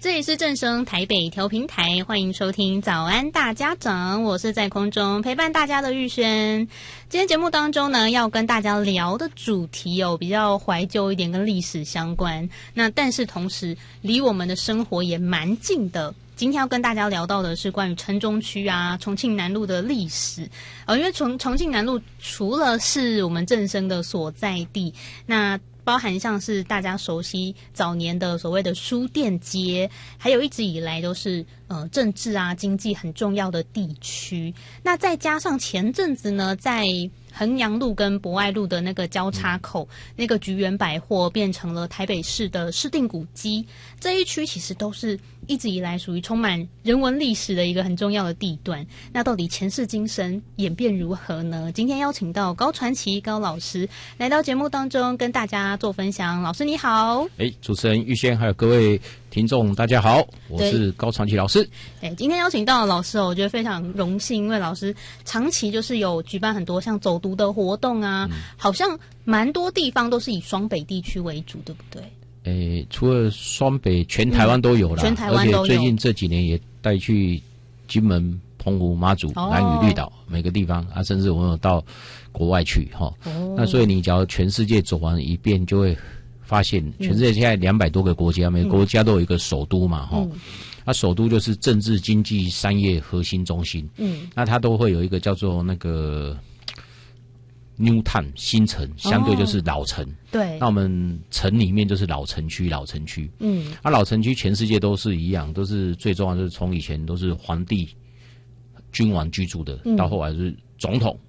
这里是正声台北调频台，欢迎收听早安大家长，我是在空中陪伴大家的玉轩。今天节目当中呢，要跟大家聊的主题比较怀旧一点，跟历史相关，那但是同时离我们的生活也蛮近的。今天要跟大家聊到的是关于城中区啊、重庆南路的历史。因为重庆南路除了是我们正声的所在地，那包含像是大家熟悉早年的所谓的书店街，还有一直以来都是政治啊、经济很重要的地区。那再加上前阵子呢，在衡阳路跟博爱路的那个交叉口，那个菊园百货变成了台北市的市定古迹，这一区其实都是一直以来属于充满人文历史的一个很重要的地段。那到底前世今生演变如何呢？今天邀请到高传奇高老师来到节目当中跟大家做分享。老师你好。 主持人玉轩还有各位听众大家好，我是高传奇老师。 今天邀请到的老师我觉得非常荣幸，因为老师长期就是有举办很多像走读的活动啊，好像蛮多地方都是以双北地区为主，对不对？ 除了双北，全台湾都有啦， 全台湾都有。 而且最近这几年也带去金门、澎湖、马祖、兰屿、绿岛每个地方啊，甚至我们有到国外去哈。那所以你只要全世界走完一遍，就会发现全世界现在200多个国家，每个国家都有一个首都嘛哈。那首都就是政治、经济、商业核心中心。那它都会有一个叫做那个New Town 新城，相对就是老城。 对。 那我们城里面就是老城区。老城区全世界都是一样，都是最重要的，就是从以前都是皇帝、君王居住的，到后来是总统